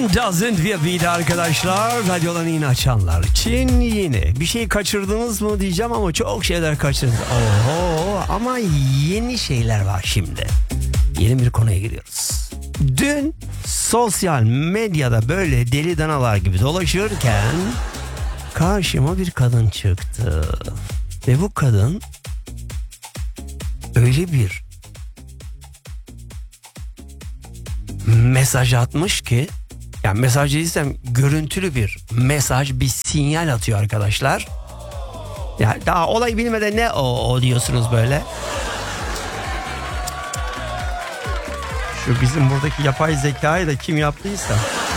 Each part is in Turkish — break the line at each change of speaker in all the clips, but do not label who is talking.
One doesn't be a beat arkadaşlar. Radyolarını yine açanlar için yeni. Bir şey kaçırdınız mı diyeceğim ama çok şeyler kaçırdınız. Oho, ama yeni şeyler var şimdi. Yeni bir konuya giriyoruz. Dün sosyal medyada böyle deli danalar gibi dolaşırken karşıma bir kadın çıktı. Ve bu kadın öyle bir mesaj atmış ki, yani mesaj değilsem görüntülü bir mesaj, bir sinyal atıyor arkadaşlar. Ya daha olay bilmeden ne o diyorsunuz böyle. Şu bizim buradaki yapay zekayı da kim yaptıysa.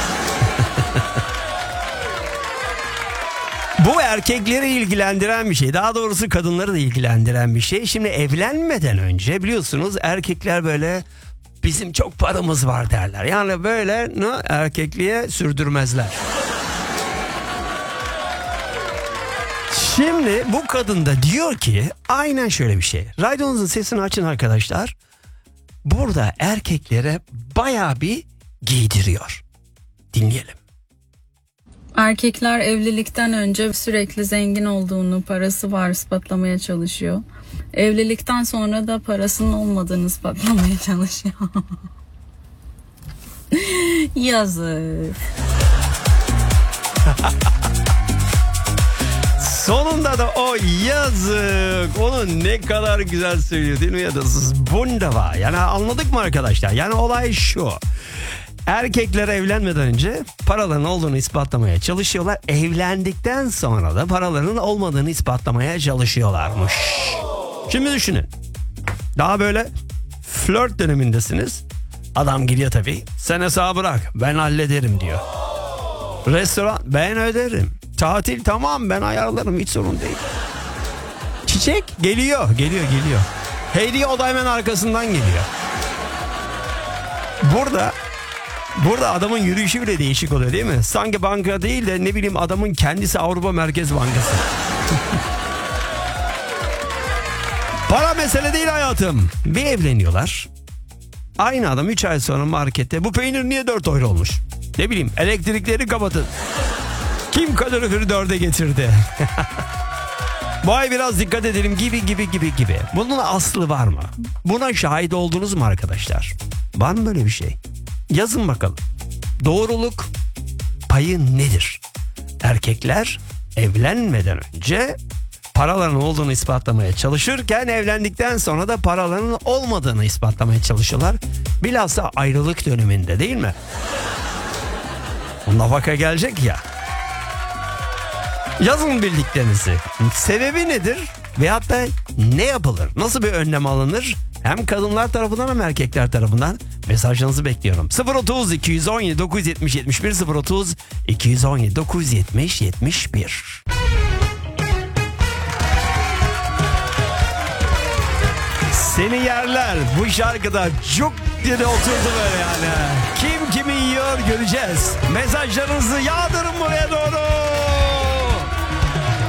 Bu erkekleri ilgilendiren bir şey. Daha doğrusu kadınları da ilgilendiren bir şey. Şimdi evlenmeden önce biliyorsunuz erkekler böyle bizim çok paramız var derler. Yani böyle erkekliğe sürdürmezler. Şimdi bu kadın da diyor ki aynen şöyle bir şey. Radyonuzun sesini açın arkadaşlar. Burada erkeklere bayağı bir giydiriyor. Dinleyelim.
Erkekler evlilikten önce sürekli zengin olduğunu, parası var ispatlamaya çalışıyor. Evlilikten sonra da parasının olmadığını ispatlamaya çalışıyor. Yazık.
Sonunda da o yazık. Onu ne kadar güzel söylüyor değil mi ya da wunderbar. Yani anladık mı arkadaşlar? Yani olay şu. Erkekler evlenmeden önce paraların olduğunu ispatlamaya çalışıyorlar. Evlendikten sonra da paraların olmadığını ispatlamaya çalışıyorlarmış. Şimdi düşünün. Daha böyle flört dönemindesiniz. Adam gidiyor tabii. Sen hesabı bırak, ben hallederim diyor. Restoran, ben öderim. Tatil, tamam ben ayarlarım, hiç sorun değil. Çiçek geliyor. Hediye o da hemen arkasından geliyor. Burada adamın yürüyüşü bile değişik oluyor değil mi? Sanki banka değil de ne bileyim adamın kendisi Avrupa Merkez Bankası. Para mesele değil hayatım. Bir evleniyorlar. Aynı adam 3 ay sonra markette bu peynir niye 4 euro olmuş? Ne bileyim elektrikleri kapatın. Kim kaloriferi 4'e getirdi? Bu ay biraz dikkat edelim gibi. Bunun aslı var mı? Buna şahit oldunuz mu arkadaşlar? Var mı böyle bir şey? Yazın bakalım. Doğruluk payı nedir? Erkekler evlenmeden önce paraların olduğunu ispatlamaya çalışırken evlendikten sonra da paraların olmadığını ispatlamaya çalışıyorlar. Bilhassa ayrılık döneminde değil mi? O nafaka gelecek ya. Yazın bildiklerinizi. Sebebi nedir? Veyahut da ne yapılır? Nasıl bir önlem alınır? Hem kadınlar tarafından hem erkekler tarafından mesajlarınızı bekliyorum. 030 217 970 71 030 217 970 71. Seni yerler bu şarkıda çok diye oturdu böyle yani. Kim kimi yiyor göreceğiz. Mesajlarınızı yağdırın buraya doğru.